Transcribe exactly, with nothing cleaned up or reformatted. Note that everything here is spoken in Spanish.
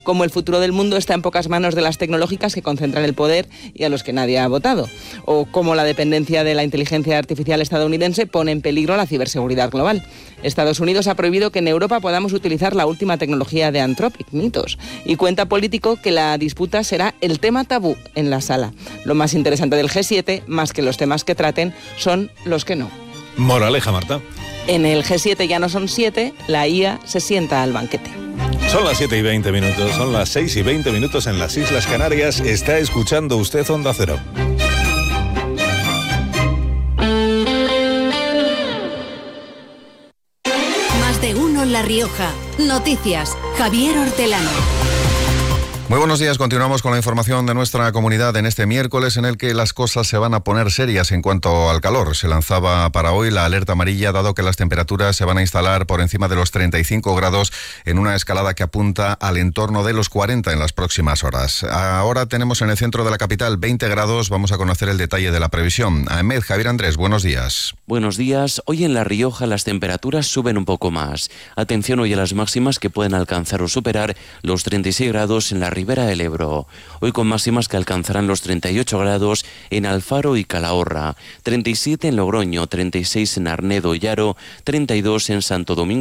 Como el futuro del mundo está en pocas manos de las tecnológicas que concentran el poder y a los que nadie ha votado. O cómo la dependencia de la inteligencia artificial estadounidense pone en peligro la ciberseguridad global. Estados Unidos ha prohibido que en Europa podamos utilizar la última tecnología de Anthropic, mitos. Y cuenta Político que la disputa será el tema tabú en la sala. Lo más interesante del G siete, más que los temas que traten, son los que no. Moraleja, Marta. En el G siete ya no son siete, la I A se sienta al banquete. Son las siete y veinte minutos, son las seis y veinte minutos en las Islas Canarias. Está escuchando usted Onda Cero. Más de uno en La Rioja. Noticias. Javier Hortelano. Muy buenos días, continuamos con la información de nuestra comunidad en este miércoles en el que las cosas se van a poner serias en cuanto al calor. Se lanzaba para hoy la alerta amarilla dado que las temperaturas se van a instalar por encima de los treinta y cinco grados en una escalada que apunta al entorno de los cuarenta en las próximas horas. Ahora tenemos en el centro de la capital veinte grados, vamos a conocer el detalle de la previsión. Ahmed, Javier Andrés, buenos días. Buenos días, hoy en La Rioja las temperaturas suben un poco más. Atención hoy a las máximas que pueden alcanzar o superar los treinta y seis grados en la Ribera del Ebro. Hoy con máximas que alcanzarán los treinta y ocho grados en Alfaro y Calahorra, treinta y siete en Logroño, treinta y seis en Arnedo y Haro, treinta y dos en Santo Domingo